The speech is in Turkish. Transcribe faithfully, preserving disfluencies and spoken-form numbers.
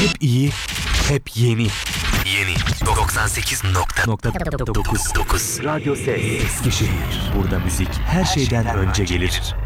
Hep iyi, hep yeni. Yeni doksan sekiz nokta Nokta dokuz. dokuz. Radyo Ses. Eskişehir. Burada müzik her şeyden önce gelir.